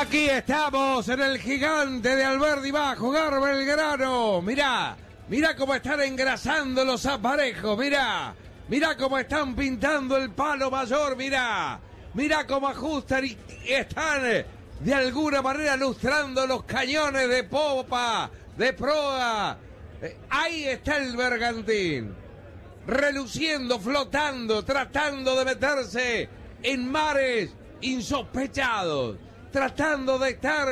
Aquí estamos en el Gigante de Alberdi, va a jugar Belgrano. Mirá cómo están engrasando los aparejos, mirá cómo están pintando el palo mayor, mirá cómo ajustan y están de alguna manera lustrando los cañones de popa, de proa. Ahí está el Bergantín, reluciendo, flotando, tratando de meterse en mares insospechados, tratando de estar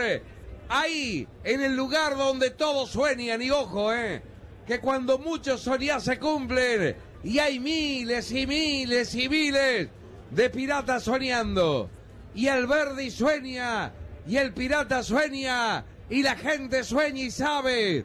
ahí, en el lugar donde todos sueñan. Y ojo, que cuando muchos soñan se cumplen, y hay miles y miles y miles de piratas soñando. Y Alberdi sueña, y el pirata sueña, y la gente sueña y sabe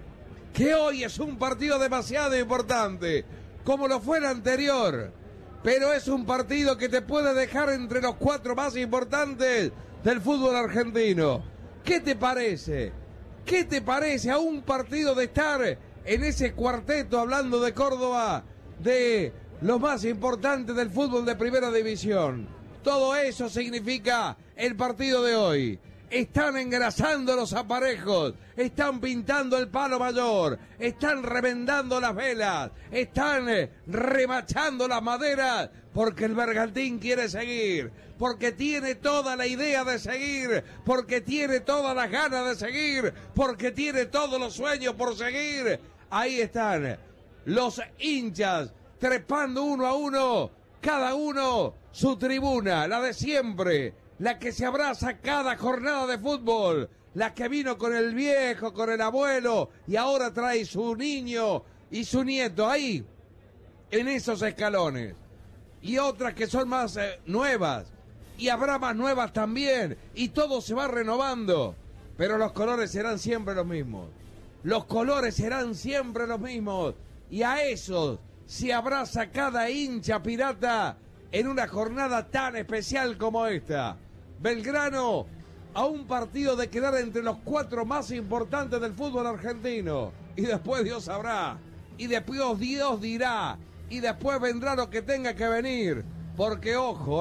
que hoy es un partido demasiado importante, como lo fue el anterior. Pero es un partido que te puede dejar entre los 4 más importantes del fútbol argentino. ¿Qué te parece? ¿Qué te parece a un partido de estar en ese cuarteto hablando de Córdoba, de lo más importante del fútbol de primera división? Todo eso significa el partido de hoy. Están engrasando los aparejos, están pintando el palo mayor, están remendando las velas, están remachando las maderas, porque el Bergantín quiere seguir, porque tiene toda la idea de seguir, porque tiene todas las ganas de seguir, porque tiene todos los sueños por seguir. Ahí están los hinchas trepando uno a uno, cada uno su tribuna, la de siempre, la que se abraza cada jornada de fútbol, la que vino con el viejo, con el abuelo, y ahora trae su niño y su nieto ahí, en esos escalones. Y otras que son más nuevas, y habrá más nuevas también, y todo se va renovando, pero los colores serán siempre los mismos. Los colores serán siempre los mismos, y a esos se abraza cada hincha pirata en una jornada tan especial como esta. Belgrano a un partido de quedar entre los 4 más importantes del fútbol argentino. Y después Dios sabrá, y después Dios dirá, y después vendrá lo que tenga que venir. Porque ojo,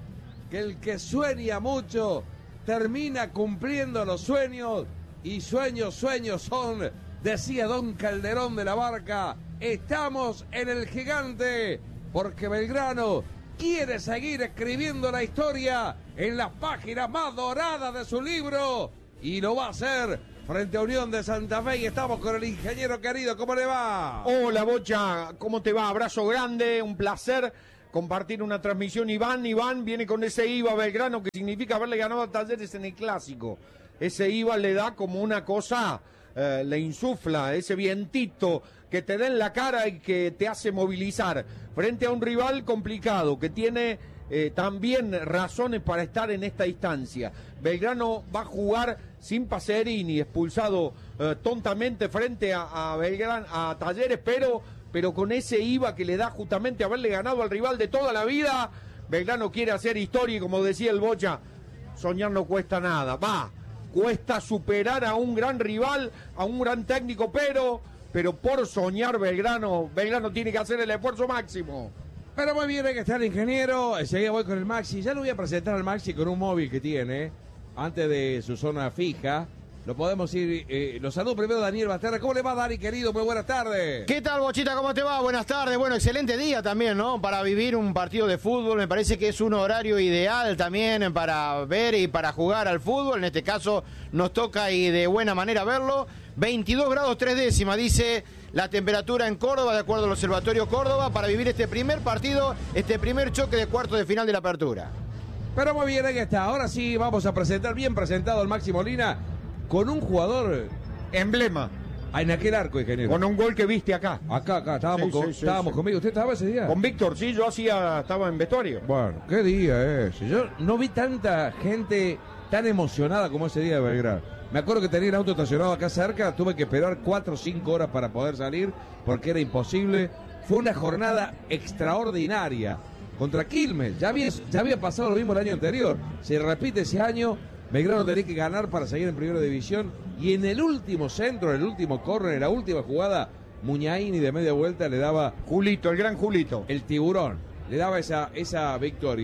que el que sueña mucho termina cumpliendo los sueños, y sueños son, decía don Calderón de la Barca. Estamos en el Gigante porque Belgrano quiere seguir escribiendo la historia en las páginas más doradas de su libro, y lo va a hacer frente a Unión de Santa Fe. Y estamos con el ingeniero querido. ¿Cómo le va? Hola, Bocha, ¿cómo te va? Abrazo grande, un placer compartir una transmisión. Iván viene con ese IVA Belgrano, que significa haberle ganado a Talleres en el Clásico. Ese IVA le da como una cosa, le insufla ese vientito que te da en la cara y que te hace movilizar frente a un rival complicado, que tiene también razones para estar en esta instancia. Belgrano va a jugar sin Pacerini, expulsado tontamente frente a Belgrano, a Talleres, pero con ese IVA que le da justamente haberle ganado al rival de toda la vida. Belgrano quiere hacer historia, y como decía el Bocha, soñar no cuesta nada. Cuesta superar a un gran rival, a un gran técnico, pero por soñar Belgrano tiene que hacer el esfuerzo máximo. Pero muy bien, hay que estar el ingeniero. Enseguida voy con el Maxi. Ya lo voy a presentar al Maxi con un móvil que tiene antes de su zona fija. Lo podemos ir, lo saludo primero Daniel Basterra. ¿Cómo le va, Dani, querido? Muy buenas tardes. ¿Qué tal, Bochita? ¿Cómo te va? Buenas tardes. Bueno, excelente día también, ¿no? Para vivir un partido de fútbol. Me parece que es un horario ideal también para ver y para jugar al fútbol. En este caso nos toca y de buena manera verlo. 22 grados 3 décimas, dice la temperatura en Córdoba, de acuerdo al Observatorio Córdoba, para vivir este primer partido, este primer choque de cuartos de final de la apertura. Pero muy bien, ahí está. Ahora sí vamos a presentar, bien presentado, al Maxi Molina, con un jugador emblema en aquel arco, ingeniero. Con un gol que viste acá. Acá, estábamos conmigo. ¿Usted estaba ese día? Con Víctor, sí, estaba en vestuario. Bueno, qué día ese. Yo no vi tanta gente tan emocionada como ese día de Belgrano. Me acuerdo que tenía el auto estacionado acá cerca, tuve que esperar 4 o 5 horas para poder salir, porque era imposible. Fue una jornada extraordinaria contra Quilmes. Ya había pasado lo mismo el año anterior. Se repite ese año. Belgrano tenía que ganar para seguir en primera división, y en el último centro, en el último córner, en la última jugada, Muñaini de media vuelta le daba Julito, el gran Julito, el tiburón, le daba esa victoria.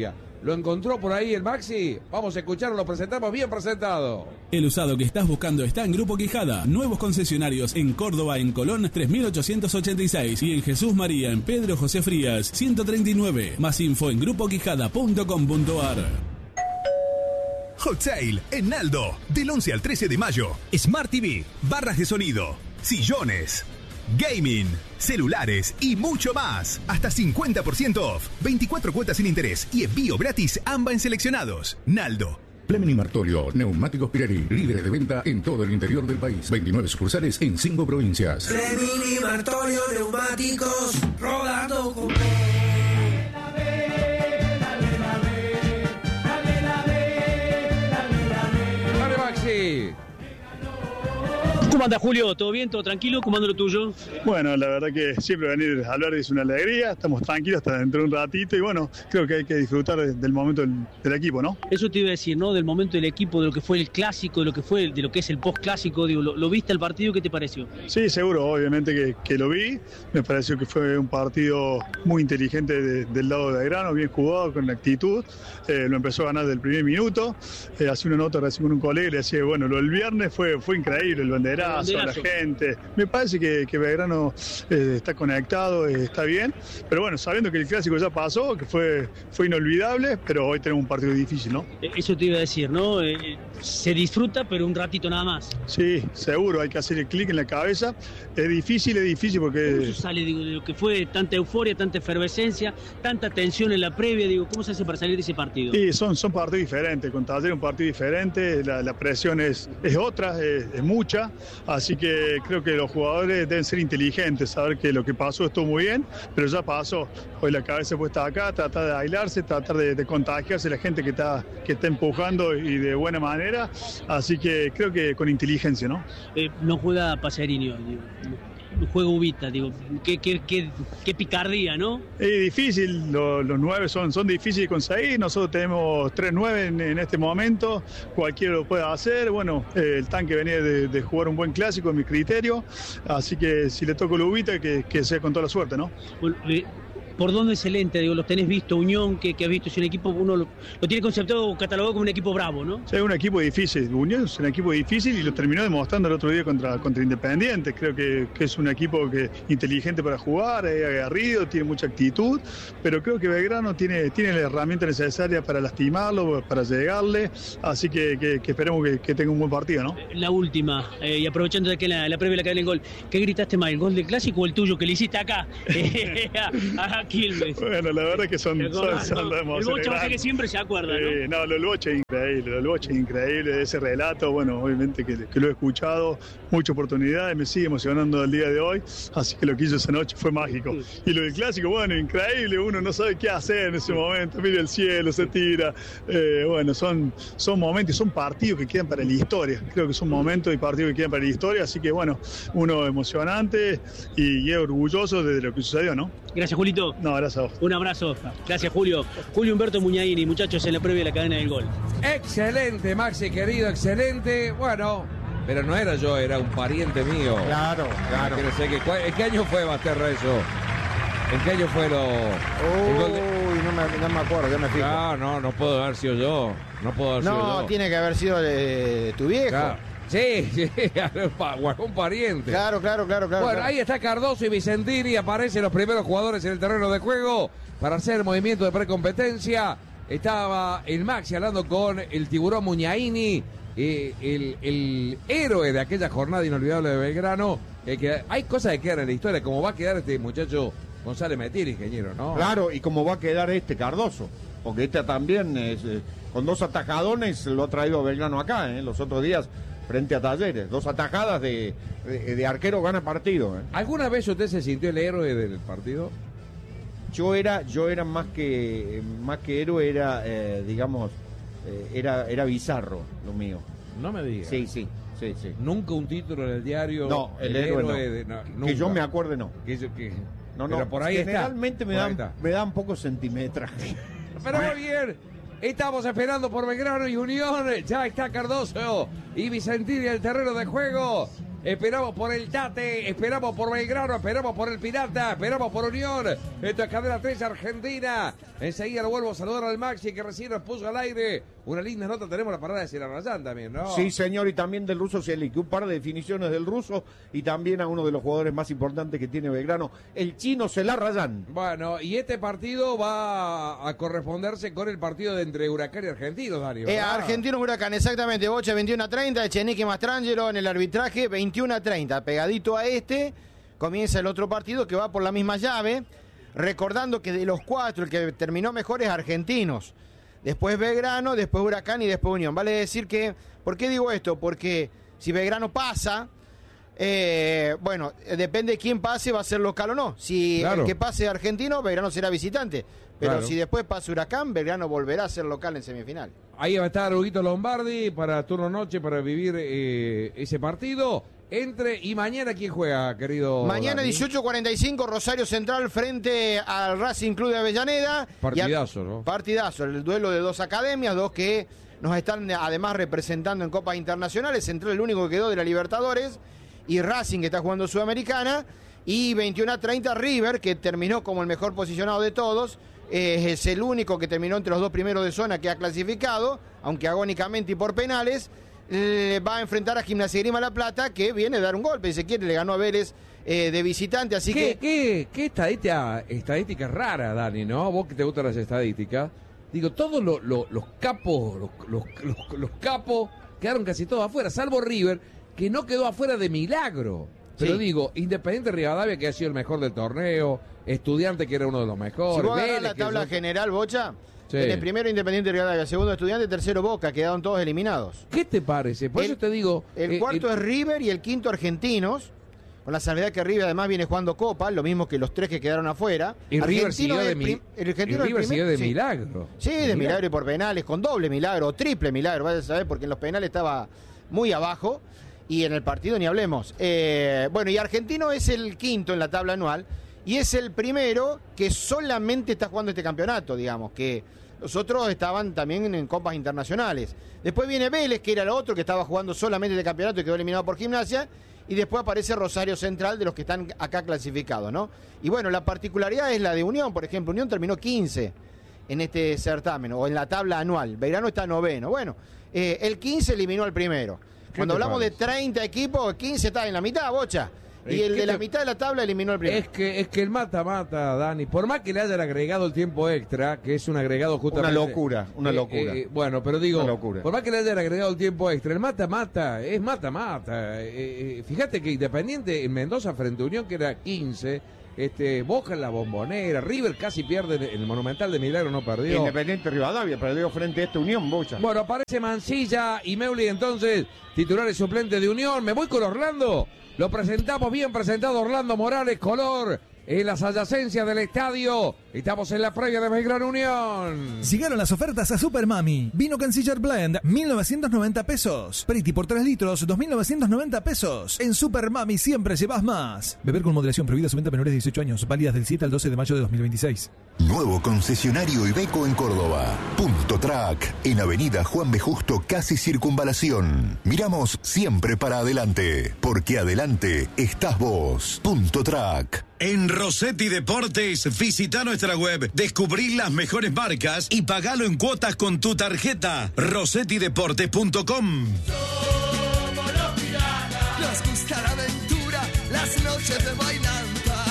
¿Lo encontró por ahí el Maxi? Vamos a escucharlo, lo presentamos bien presentado. El usado que estás buscando está en Grupo Quijada. Nuevos concesionarios en Córdoba, en Colón, 3886. Y en Jesús María, en Pedro José Frías, 139. Más info en grupoquijada.com.ar. Hot Sale en Naldo, del 11 al 13 de mayo. Smart TV, barras de sonido, sillones, gaming, celulares y mucho más. Hasta 50% off, 24 cuotas sin interés y envío gratis AMBA en seleccionados. Naldo. Fleming Martorio, Neumáticos Pirelli, líderes de venta en todo el interior del país. 29 sucursales en 5 provincias. Fleming Martorio, Neumáticos, rodando con Dale, Maxi. ¿Cómo anda, Julio? ¿Todo bien? ¿Todo tranquilo? ¿Cómo anda lo tuyo? Bueno, la verdad que siempre venir a hablar es una alegría, estamos tranquilos hasta dentro de un ratito y bueno, creo que hay que disfrutar del momento del equipo, ¿no? Eso te iba a decir, ¿no? Del momento del equipo, de lo que fue el clásico, de lo que es el post-clásico, digo, ¿lo viste el partido? ¿Qué te pareció? Sí, seguro, obviamente que lo vi, me pareció que fue un partido muy inteligente del lado de Belgrano, bien jugado, con actitud, lo empezó a ganar desde el primer minuto, hacía una nota recién con un colega y le decía, bueno, lo del viernes fue increíble, el banderazo, la gente, me parece que Belgrano está conectado, está bien, pero bueno, sabiendo que el clásico ya pasó, que fue inolvidable, pero hoy tenemos un partido difícil, ¿no? Eso te iba a decir, ¿no? Se disfruta, pero un ratito nada más. Sí, seguro, hay que hacer el clic en la cabeza, es difícil porque... ¿Cómo se sale, digo, de lo que fue tanta euforia, tanta efervescencia, tanta tensión en la previa, digo, ¿cómo se hace para salir de ese partido? Sí, son partidos diferentes, con Talleres un partido diferente, la presión es otra, es mucha, así que creo que los jugadores deben ser inteligentes, saber que lo que pasó estuvo muy bien, pero ya pasó. Hoy la cabeza puesta acá, tratar de aislarse, tratar de contagiarse la gente que está empujando y de buena manera, así que creo que con inteligencia, ¿no? No juega Pacerini, digo. Juega Ubita, digo, qué picardía, ¿no? Es difícil, los 9 son difíciles de conseguir, nosotros tenemos 3 9 en este momento, cualquiera lo puede hacer, bueno, el tanque venía de jugar un buen clásico en mi criterio, así que si le toco el Ubita, que sea con toda la suerte, ¿no? ¿Por dónde es el ente? Digo, los tenés visto, Unión, que has visto, es un equipo, uno lo tiene conceptuado o catalogado como un equipo bravo, ¿no? Sí, es un equipo difícil, Unión es un equipo difícil y lo terminó demostrando el otro día contra Independiente, creo que es un equipo inteligente para jugar, es aguerrido, tiene mucha actitud, pero creo que Belgrano tiene la herramienta necesaria para lastimarlo, para llegarle, así que esperemos que tenga un buen partido, ¿no? La última, y aprovechando de que la previa la cadena del gol, ¿qué gritaste más, el gol del clásico o el tuyo que le hiciste acá? Quilmes. Bueno, la verdad que son emociones. El Bocha va a ser que siempre se acuerda, ¿no? No, el Bocha es increíble, ese relato, bueno, obviamente que lo he escuchado, muchas oportunidades, me sigue emocionando el día de hoy, así que lo que hizo esa noche fue mágico. Y lo del clásico, bueno, increíble, uno no sabe qué hacer en ese momento, mira el cielo, se tira, bueno, son momentos, son partidos que quedan para la historia, creo que son momentos y partidos que quedan para la historia, así que bueno, uno emocionante y es orgulloso de lo que sucedió, ¿no? Gracias, Julito. No, gracias a vos. Un abrazo. Gracias, Julio. Julio Humberto Muñaini, muchachos, en la previa de la cadena del gol. Excelente, Maxi, querido, excelente. Bueno, pero no era yo, era un pariente mío. Claro. ¿En qué año fue, Basterra, eso? ¿En qué año fue el gol de... no me acuerdo, ya me fijo. No puedo haber sido yo. No, tiene que haber sido tu viejo. Claro. Sí, un pariente. Claro. Bueno, ahí está Cardoso y Vicentini, aparecen los primeros jugadores en el terreno de juego para hacer el movimiento de precompetencia. Estaba el Maxi hablando con el tiburón Muñaini, el héroe de aquella jornada inolvidable de Belgrano. Que hay cosas que quedan en la historia, como va a quedar este muchacho González Metir, ingeniero, ¿no? Claro, y como va a quedar Cardoso, porque también con 2 atajadones lo ha traído Belgrano acá, los otros días frente a Talleres, 2 atajadas de arquero gana partido. ¿Alguna vez usted se sintió el héroe del partido? Yo era más que héroe, era bizarro lo mío. No me digas. Sí. Nunca un título en el diario. No, el héroe no. Que yo me acuerde, no. No. Pero por ahí generalmente me da un poco centimetraje. Pero muy bien. Estamos esperando por Belgrano y Unión. Ya está Cardoso y Vicentini en el terreno de juego. esperamos por el Tate, esperamos por Belgrano, esperamos por el Pirata, esperamos por Unión. Esto es Cadena 3 Argentina. Enseguida lo vuelvo a saludar al Maxi que recién nos puso al aire. Una linda nota, tenemos la parada de Celarayán también, ¿no? Sí, señor, y también del ruso Celic. Un par de definiciones del ruso y también a uno de los jugadores más importantes que tiene Belgrano, el chino Celarayán. Bueno, y este partido va a corresponderse con el partido de entre Huracán y Argentinos, Dani. Argentinos Huracán, exactamente. Bocha 21-30, Echenique Mastrangelo en el arbitraje 21-30. Pegadito a este, comienza el otro partido que va por la misma llave. Recordando que de los 4, el que terminó mejor es Argentinos. Después Belgrano, después Huracán y después Unión. Vale decir que, ¿por qué digo esto? Porque si Belgrano pasa, bueno, depende de quién pase, va a ser local o no. Si el que pase Argentino, Belgrano será visitante. Pero si después pasa Huracán, Belgrano volverá a ser local en semifinal. Ahí va a estar Huguito Lombardi para turno noche para vivir ese partido. Y mañana, ¿quién juega, querido Mañana, 18:45, Rosario Central frente al Racing Club de Avellaneda. Partidazo, ¿no? Partidazo, el duelo de dos academias, dos que nos están además representando en copas internacionales. Central, el único que quedó de la Libertadores, y Racing, que está jugando Sudamericana. Y 21-30, River, que terminó como el mejor posicionado de todos. Es el único que terminó entre los dos primeros de zona que ha clasificado, aunque agónicamente y por penales. Va a enfrentar a Gimnasia y Grima La Plata, que viene a dar un golpe, si se quiere, le ganó a Vélez de visitante, así ¿Qué estadística rara, Dani, ¿no? Vos que te gustan las estadísticas. Digo, todos los capos, los capos quedaron casi todos afuera, salvo River, que no quedó afuera de milagro. Pero digo, Independiente Rivadavia, que ha sido el mejor del torneo, Estudiante, que era uno de los mejores. Si vos agarrás la tabla general, Bocha, el primero Independiente Rivadavia, segundo Estudiante, tercero Boca, quedaron todos eliminados. ¿Qué te parece? Por eso te digo... El cuarto es River y el quinto Argentinos, con la salvedad que River además viene jugando Copa, lo mismo que los 3 que quedaron afuera. Y River siguió de milagro. Sí, de milagro y por penales, con doble milagro o triple milagro, vas a saber, porque en los penales estaba muy abajo y en el partido ni hablemos. Bueno, y Argentino es el quinto en la tabla anual y es el primero que solamente está jugando este campeonato, digamos, que los otros estaban también en copas internacionales. Después viene Vélez, que era el otro que estaba jugando solamente este campeonato y quedó eliminado por Gimnasia. Y después aparece Rosario Central, de los que están acá clasificados, ¿no? Y bueno, la particularidad es la de Unión. Por ejemplo, Unión terminó 15 en este certamen, o en la tabla anual. Belgrano está noveno. Bueno, el 15 eliminó al primero. Cuando hablamos de 30 equipos, 15 está en la mitad, Bocha. Y el de la mitad de la tabla eliminó al primero. Es que el mata-mata, Dani, por más que le hayan agregado el tiempo extra, que es un agregado justamente... Una locura. Bueno, pero digo, por más que le hayan agregado el tiempo extra, el mata-mata es mata-mata. Fíjate que Independiente en Mendoza frente a Unión, que era 15, Boca en la Bombonera, River casi pierde en el Monumental de Milagro, no perdió. Independiente Rivadavia perdió frente a esta Unión, Bocha. Bueno, aparece Mancilla y Meuli, entonces, titulares suplentes de Unión. Me voy con Orlando. Lo presentamos bien presentado, Orlando Morales, color en las adyacencias del estadio. Estamos en la previa de Belgrano Unión. Llegaron las ofertas a Super Mami. Vino Canciller Blend, 1.990 pesos. Pretty por 3 litros, 2.990 pesos. En Super Mami siempre llevas más. Beber con moderación, prohibida su venta a menores de 18 años. Válidas del 7 al 12 de mayo de 2026. Nuevo concesionario Iveco en Córdoba. Punto Track, en Avenida Juan B. Justo, casi Circunvalación. Miramos siempre para adelante, porque adelante estás vos. Punto Track. En Rossetti Deportes, visita nuestra web, descubrí las mejores marcas y pagalo en cuotas con tu tarjeta. rossettideportes.com. Somos los piratas, nos gusta la aventura, las noches de bailanta.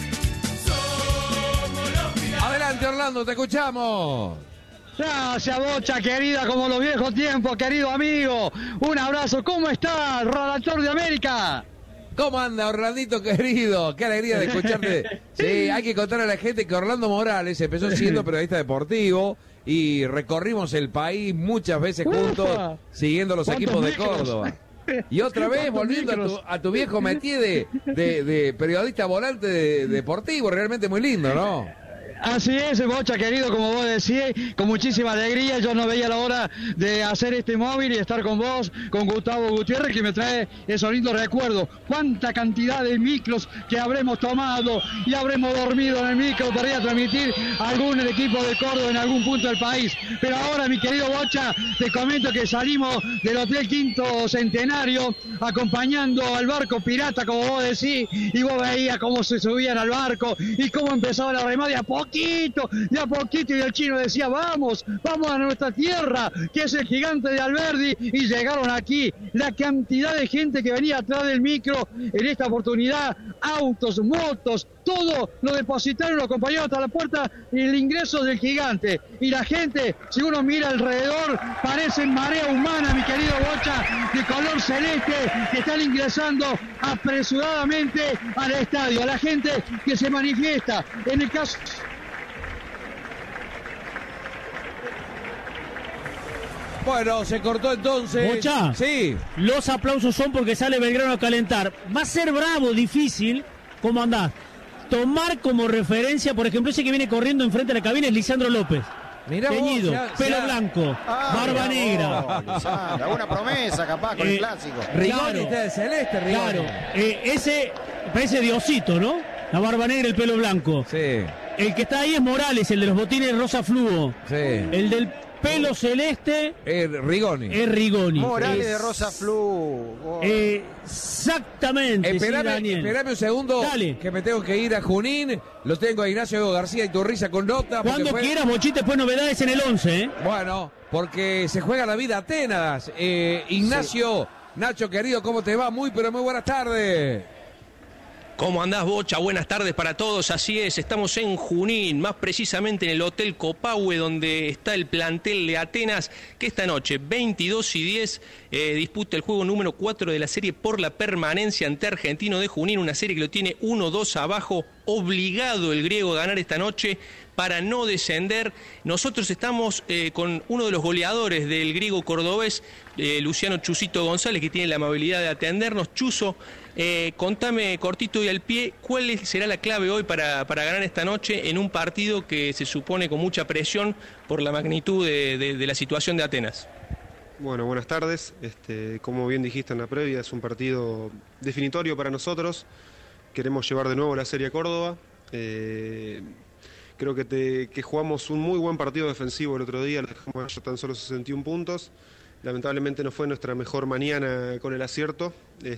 Somos los piratas. Adelante, Orlando, te escuchamos. Gracias, Bocha, querida, como los viejos tiempos, querido amigo. Un abrazo, ¿cómo está el redactor de América? ¿Cómo anda, Orlandito querido? Qué alegría de escucharte. Sí, hay que contar a la gente que Orlando Morales empezó siendo periodista deportivo y recorrimos el país muchas veces juntos siguiendo los equipos de Córdoba. Y otra vez volviendo a tu viejo métier de periodista volante deportivo, realmente muy lindo, ¿no? Así es, Bocha querido, como vos decís, con muchísima alegría. Yo no veía la hora de hacer este móvil y estar con vos, con Gustavo Gutiérrez, que me trae esos lindos recuerdos. Cuánta cantidad de micros que habremos tomado y habremos dormido en el micro para ir a transmitir algún equipo de Córdoba en algún punto del país. Pero ahora, mi querido Bocha, te comento que salimos del Hotel Quinto Centenario acompañando al barco pirata, como vos decís, y vos veías cómo se subían al barco y cómo empezaba la remada de a poquito, y el chino decía, vamos a nuestra tierra, que es el Gigante de Alberdi, y llegaron aquí. La cantidad de gente que venía atrás del micro en esta oportunidad, autos, motos, todo lo depositaron, lo acompañaron hasta la puerta y el ingreso del Gigante. Y la gente, si uno mira alrededor, parece marea humana, mi querido Bocha, de color celeste, que están ingresando apresuradamente al estadio. A la gente que se manifiesta. En el caso... Bueno, se cortó entonces. Bocha, sí. Los aplausos son porque sale Belgrano a calentar. Va a ser bravo, difícil. ¿Cómo andás? Tomar como referencia, por ejemplo, ese que viene corriendo enfrente de la cabina es Lisandro López. Mirá teñido, vos, pelo blanco, barba negra. Alguna promesa capaz con el clásico. Rigoni, claro, celeste, Rigoni. Claro, ese parece Diosito, ¿no? La barba negra y el pelo blanco. Sí. El que está ahí es Morales, el de los botines rosa fluo. Sí. El del pelo celeste Rigoni. Es Rigoni. Morales de rosa flu. Exactamente. Esperame un segundo. Dale. Que me tengo que ir a Junín. Lo tengo a Ignacio García y Turriza con nota. Cuando quieras, Bochita, después novedades en el 11, ¿eh? Bueno, porque se juega la vida Atenas. Ignacio, sí. Nacho querido, ¿cómo te va? Muy buenas tardes. ¿Cómo andás, Bocha? Buenas tardes para todos. Así es, estamos en Junín, más precisamente en el Hotel Copahue, donde está el plantel de Atenas, que esta noche, 22:10, disputa el juego número 4 de la serie por la permanencia ante Argentino de Junín, una serie que lo tiene 1-2 abajo, obligado el griego a ganar esta noche para no descender. Nosotros estamos con uno de los goleadores del griego cordobés, Luciano Chusito González, que tiene la amabilidad de atendernos. Chuso, contame cortito y al pie, ¿cuál será la clave hoy para ganar esta noche en un partido que se supone con mucha presión por la magnitud de la situación de Atenas? Bueno, buenas tardes. Como bien dijiste en la previa, es un partido definitorio para nosotros. Queremos llevar de nuevo la Serie a Córdoba. Creo que jugamos un muy buen partido defensivo el otro día, le dejamos tan solo 61 puntos. Lamentablemente no fue nuestra mejor mañana con el acierto,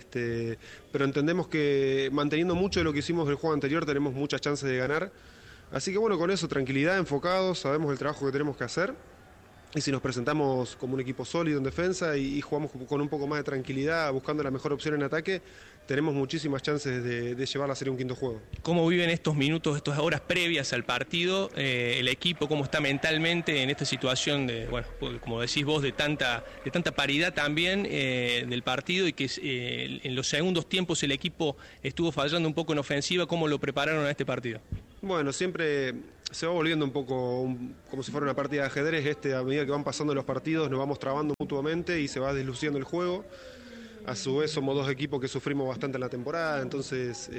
pero entendemos que manteniendo mucho de lo que hicimos el juego anterior tenemos muchas chances de ganar. Así que bueno, con eso, tranquilidad, enfocados, sabemos el trabajo que tenemos que hacer. Y si nos presentamos como un equipo sólido en defensa y jugamos con un poco más de tranquilidad, buscando la mejor opción en ataque, tenemos muchísimas chances de llevar la serie a un quinto juego. ¿Cómo viven estos minutos, estas horas previas al partido, el equipo, cómo está mentalmente en esta situación de, bueno, como decís vos, de tanta paridad también del partido, y que en los segundos tiempos el equipo estuvo fallando un poco en ofensiva? ¿Cómo lo prepararon a este partido? Bueno, siempre se va volviendo un poco como si fuera una partida de ajedrez. A medida que van pasando los partidos nos vamos trabando mutuamente y se va desluciendo el juego. A su vez somos dos equipos que sufrimos bastante en la temporada, entonces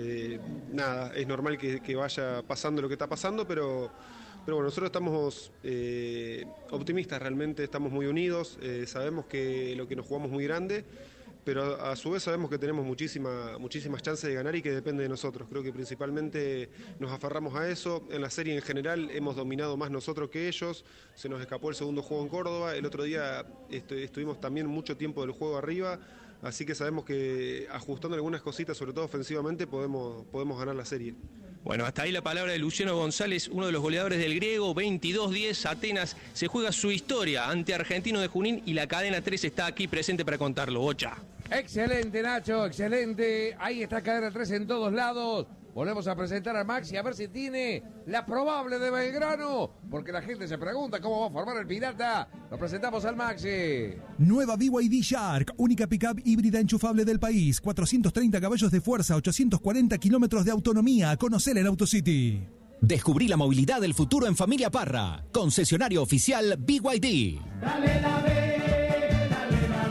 nada, es normal que vaya pasando lo que está pasando, pero bueno, nosotros estamos optimistas realmente, estamos muy unidos, sabemos que lo que nos jugamos es muy grande, pero a su vez sabemos que tenemos muchísimas chances de ganar y que depende de nosotros. Creo que principalmente nos aferramos a eso. En la serie en general hemos dominado más nosotros que ellos. Se nos escapó el segundo juego en Córdoba. El otro día estuvimos también mucho tiempo del juego arriba. Así que sabemos que ajustando algunas cositas, sobre todo ofensivamente, podemos ganar la serie. Bueno, hasta ahí la palabra de Luciano González, uno de los goleadores del griego. 22-10, Atenas se juega su historia ante Argentino de Junín y la cadena 3 está aquí presente para contarlo. Bocha. Excelente, Nacho, excelente. Ahí está cadena 3 en todos lados. Volvemos a presentar a Maxi a ver si tiene la probable de Belgrano, porque la gente se pregunta cómo va a formar el Pirata. Lo presentamos al Maxi. Nueva BYD Shark, única pickup híbrida enchufable del país. 430 caballos de fuerza, 840 kilómetros de autonomía. Conocela en AutoCity. Descubrí la movilidad del futuro en Familia Parra. Concesionario oficial BYD. Dale la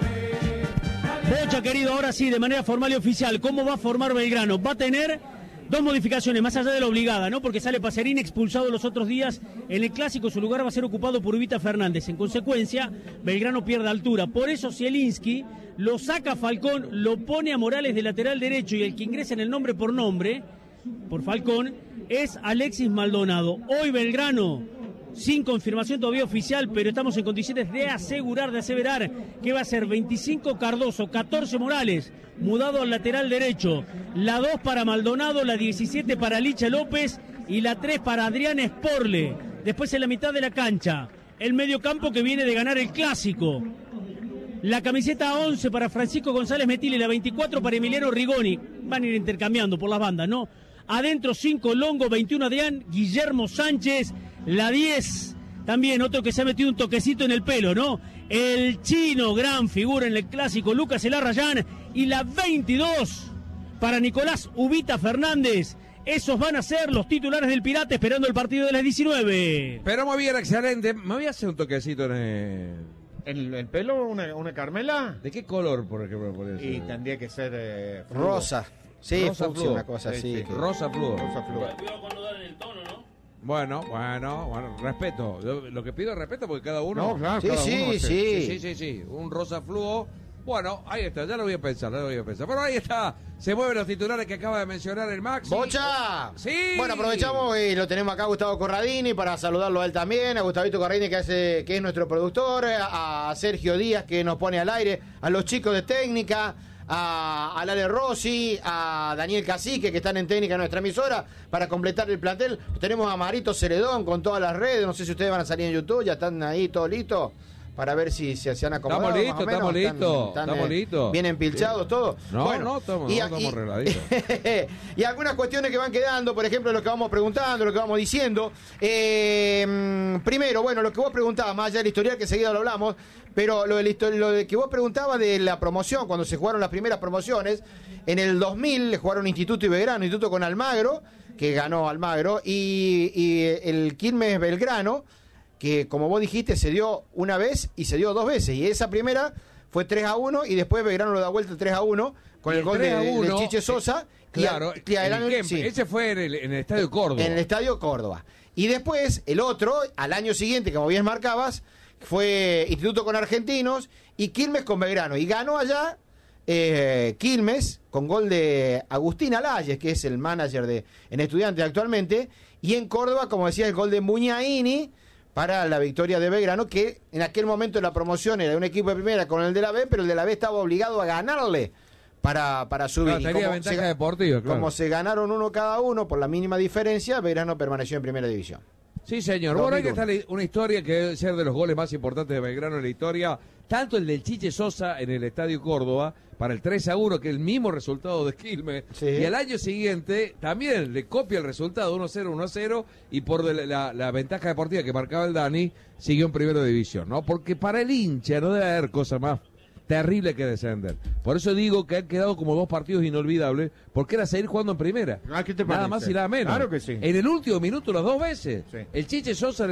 Bocha, querido, ahora sí, de manera formal y oficial, ¿cómo va a formar Belgrano? Va a tener 2 modificaciones, más allá de la obligada, ¿no? Porque sale Pacerini expulsado los otros días. En el Clásico su lugar va a ser ocupado por Ubita Fernández. En consecuencia, Belgrano pierde altura. Por eso Zielinski lo saca a Falcón, lo pone a Morales de lateral derecho y el que ingresa en el nombre por nombre, por Falcón, es Alexis Maldonado. Hoy Belgrano, sin confirmación todavía oficial, pero estamos en condiciones de asegurar, de aseverar que va a ser 25 Cardoso, 14 Morales, mudado al lateral derecho, la 2 para Maldonado, la 17 para Licha López y la 3 para Adrián Sporle. Después en la mitad de la cancha, el mediocampo que viene de ganar el Clásico. La camiseta 11 para Francisco González Metil y la 24 para Emiliano Rigoni. Van a ir intercambiando por las bandas, ¿no? Adentro 5 Longo, 21 Adrián, Guillermo Sánchez, la 10, también otro que se ha metido un toquecito en el pelo, ¿no? El chino, gran figura en el Clásico, Lucas Elarrayán, y la 22 para Nicolás Ubita Fernández. Esos van a ser los titulares del Pirata esperando el partido de las 19. Pero muy bien, excelente. Me voy a hacer un toquecito en el pelo, una Carmela. ¿De qué color, por ejemplo? Y tendría que ser rosa. Sí, rosa fucsia, una cosa así. Sí. Rosa fluo. Rosa fluo. Bueno, respeto. Lo que pido es respeto porque cada uno... No, claro, sí. Un rosa fluo. Bueno, ahí está, ya lo voy a pensar. Pero ahí está, se mueven los titulares que acaba de mencionar el Maxi. ¡Bocha! ¡Sí! Bueno, aprovechamos y lo tenemos acá a Gustavo Corradini para saludarlo a él también, a Gustavito Corradini que es nuestro productor, a Sergio Díaz que nos pone al aire, a los chicos de técnica, a Lale Rossi, a Daniel Cacique que están en técnica en nuestra emisora para completar el plantel. Tenemos a Marito Celedón con todas las redes, no sé si ustedes van a salir en YouTube, ya están ahí todos listos para ver si se han acomodado. Estamos listos. Bien empilchados todos. No, estamos arregladitos. Y algunas cuestiones que van quedando, por ejemplo, lo que vamos preguntando, lo que vamos diciendo. Primero, bueno, lo que vos preguntabas, más allá del historial que enseguida lo hablamos, pero lo de que vos preguntabas de la promoción, cuando se jugaron las primeras promociones, en el 2000 le jugaron Instituto y Belgrano, Instituto con Almagro, que ganó Almagro, y el Quilmes Belgrano, que como vos dijiste se dio una vez y se dio 2 veces, y esa primera fue 3-1 y después Belgrano lo da vuelta 3-1 con el gol de Chiche Sosa. Claro, ese fue en el Estadio Córdoba. En el Estadio Córdoba. Y después el otro, al año siguiente, como bien marcabas, fue Instituto con Argentinos y Quilmes con Belgrano. Y ganó allá Quilmes con gol de Agustín Alayes, que es el manager en Estudiantes actualmente, y en Córdoba, como decía, el gol de Muñaini para la victoria de Belgrano, que en aquel momento la promoción era de un equipo de primera con el de la B, pero el de la B estaba obligado a ganarle para subir. Claro, tenía ventaja deportiva, claro. Como se ganaron uno cada uno por la mínima diferencia, Belgrano permaneció en primera división. Sí, señor. Bueno, hay que estar una historia que debe ser de los goles más importantes de Belgrano en la historia. Tanto el del Chiche Sosa en el Estadio Córdoba, para el 3-1, que es el mismo resultado de Quilmes. Sí. Y al año siguiente también le copia el resultado 1-0, 1-0, y por la ventaja deportiva que marcaba el Dani, siguió en primera división, ¿no? Porque para el hincha no debe haber cosa más terrible que descender. Por eso digo que han quedado como 2 partidos inolvidables, porque era seguir jugando en primera. ¿Qué te parece? Nada más y nada menos. Claro que sí. En el último minuto las 2 veces. Sí. El Chiche Sosa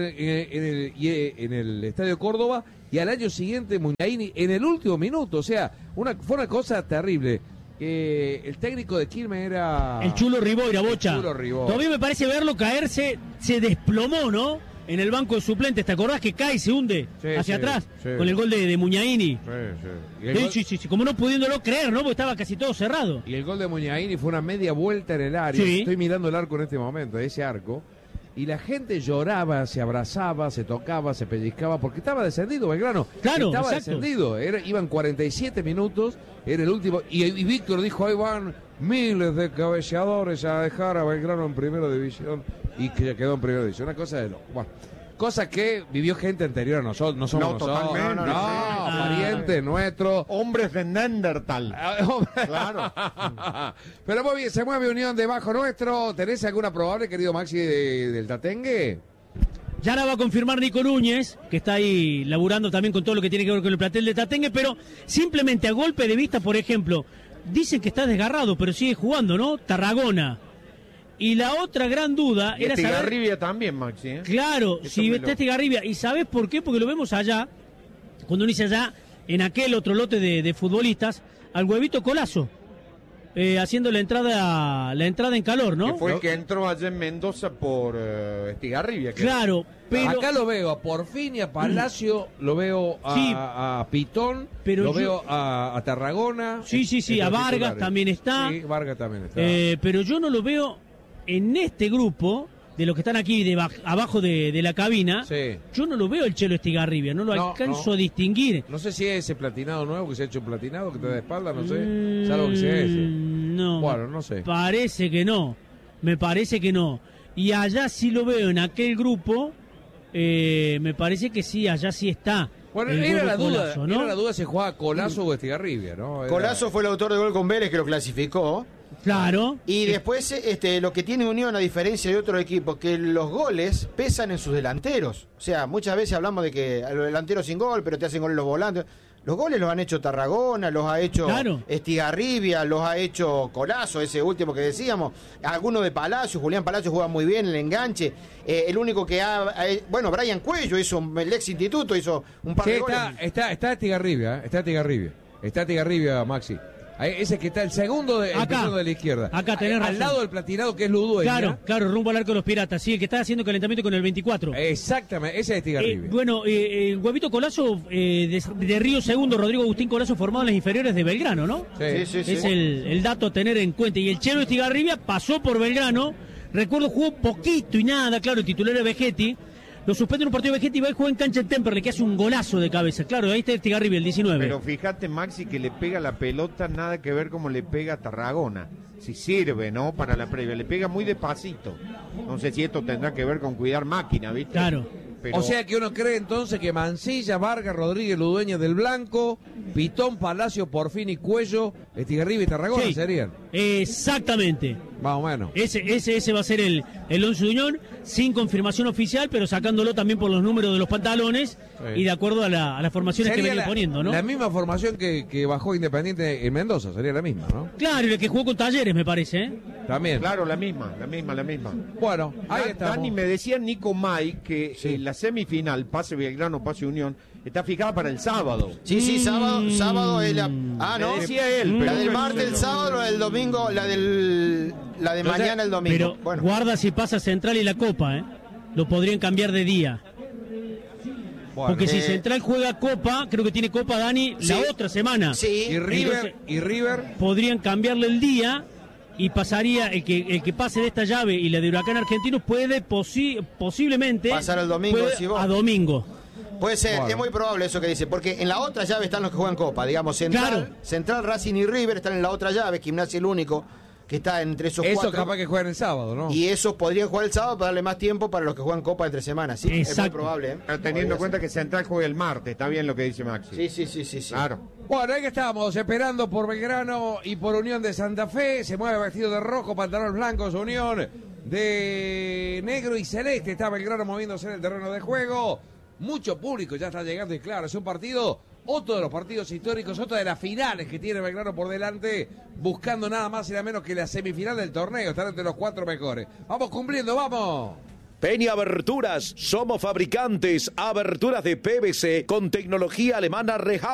en el Estadio Córdoba, y al año siguiente Muñaini en el último minuto. O sea, fue una cosa terrible. El técnico de Quilmes era... El Chulo Riboira, Bocha. El Chulo Riboira. Todavía me parece verlo caerse, se desplomó, ¿no? En el banco de suplentes, ¿te acordás que cae y se hunde hacia atrás? Con el gol de Muñaini. Sí, como no pudiéndolo creer, ¿no? Porque estaba casi todo cerrado. Y el gol de Muñaini fue una media vuelta en el área. Sí. Estoy mirando el arco en este momento, ese arco. Y la gente lloraba, se abrazaba, se tocaba, se pellizcaba, porque estaba descendido Belgrano. Claro, estaba exacto. descendido. Iban 47 minutos, era el último. Y Víctor dijo, ahí van miles de cabeceadores a dejar a Belgrano en primera división. Y que quedó en primera división. Una cosa de loco. Bueno, cosa que vivió gente anterior a nosotros. No somos nosotros. Totalmente. Parientes nuestros. Hombres de Neandertal. Claro. Pero muy bien, se mueve Unión debajo nuestro. ¿Tenés alguna probable, querido Maxi, del Tatengue? Ya la va a confirmar Nico Núñez, que está ahí laburando también con todo lo que tiene que ver con el plantel de Tatengue, pero simplemente a golpe de vista, por ejemplo, dicen que está desgarrado, pero sigue jugando, ¿no? Tarragona. Y la otra gran duda era saber... Estigarribia también, Maxi, ¿eh? Claro, si está Estigarribia. ¿Y sabes por qué? Porque lo vemos allá, cuando uno dice allá, en aquel otro lote de futbolistas, al Huevito Colazo. haciendo la entrada en calor, ¿no? Que fue el que entró allá en Mendoza por Estigarribia. Claro, pero... Acá lo veo a Porfini, a Palacio, lo veo a Pitón, pero lo veo a Tarragona. Sí, a Vargas también está. Sí, Vargas también está. Pero yo no lo veo en este grupo de los que están aquí abajo de la cabina. Sí. Yo no lo veo el Chelo Estigarribia, no lo alcanzo a distinguir. No sé si es ese platinado nuevo que se ha hecho platinado, que te da espalda, no sé. Salvo que sea ese. No. Bueno, no sé. Parece que no. Me parece que no. Y allá sí lo veo en aquel grupo. Me parece que sí, allá sí está. Bueno, era la duda si jugaba Colazo o Estigarribia, ¿no? Colazo fue el autor del gol con Vélez que lo clasificó. Claro. Y después lo que tiene Unión, a diferencia de otros equipos, que los goles pesan en sus delanteros. O sea, muchas veces hablamos de que los delanteros sin gol, pero te hacen goles los volantes. Los goles los han hecho Tarragona, los ha hecho Estigarribia, los ha hecho Colazo, ese último que decíamos. Algunos de Palacio, Julián Palacio juega muy bien el enganche. El único que bueno, Brian Cuello hizo, el ex instituto hizo un par de goles. Está Estigarribia, está Estigarribia, Maxi. Ese que está el segundo de la izquierda. Acá tenés razón. Al lado del platinado que es Ludueña. Claro, rumbo al arco de los Piratas. Sí, el que está haciendo calentamiento con el 24. Exactamente, ese es Estigarribia. Bueno, Huevito Colazo, de Río Segundo, Rodrigo Agustín Colazo, formado en las inferiores de Belgrano, ¿no? Sí. Es el dato a tener en cuenta. Y el Chelo Estigarribia pasó por Belgrano. Recuerdo, jugó poquito y nada, claro, el titular era Vegetti. Lo suspende en un partido de Vegetti y va y juega en cancha en Temperley, que hace un golazo de cabeza. Claro, ahí está Estigarribia, el 19. Pero fíjate, Maxi, que le pega la pelota nada que ver como le pega a Tarragona. Si sirve, ¿no? Para la previa. Le pega muy despacito. No sé si esto tendrá que ver con cuidar máquina, ¿viste? Claro. Pero... O sea que uno cree entonces que Mancilla, Vargas, Rodríguez, Ludueña del Blanco, Pitón, Palacio, Porfini, Cuello, Estigarribia y Tarragona serían. Exactamente. Más o menos. Ese va a ser el 11 de Unión, sin confirmación oficial, pero sacándolo también por los números de los pantalones y de acuerdo a las formaciones que venía poniendo, ¿no? La misma formación que bajó Independiente en Mendoza, sería la misma, ¿no? Claro, y la que jugó con Talleres, me parece, ¿eh? También. Claro, la misma. Bueno, ahí estamos. Dani, me decía Nico May que la semifinal, pase Belgrano, pase Unión, está fijada para el sábado. Sí, sábado es la... no. Me decía él. La del martes, el sábado, la del domingo, la de mañana, el domingo. Pero bueno, guarda si pasa Central y la Copa, ¿eh? Lo podrían cambiar de día. Bueno, porque si Central juega Copa, creo que tiene Copa, Dani, la otra semana. Sí. Y River podrían cambiarle el día y pasaría el que pase de esta llave y la de Huracán Argentinos puede posiblemente pasar el domingo a domingo. Puede ser, es muy probable eso que dice, porque en la otra llave están los que juegan Copa, digamos, Central, Racing y River están en la otra llave, Gimnasia el único que está entre esos cuatro. Eso capaz que juegan el sábado, ¿no? Y esos podrían jugar el sábado para darle más tiempo para los que juegan Copa entre semanas, sí, es muy probable. Teniendo en cuenta que Central juega el martes, está bien lo que dice Maxi. Sí. Claro. Bueno, ahí que estamos, esperando por Belgrano y por Unión de Santa Fe. Se mueve vestido de rojo, pantalones blancos, Unión de negro y celeste. Está Belgrano moviéndose en el terreno de juego. Mucho público ya está llegando y claro, es un partido, otro de los partidos históricos, otra de las finales que tiene Belgrano por delante, buscando nada más y nada menos que la semifinal del torneo, estar entre los 4 mejores. Vamos cumpliendo, vamos. Peña Aberturas, somos fabricantes, aberturas de PVC con tecnología alemana Rehau.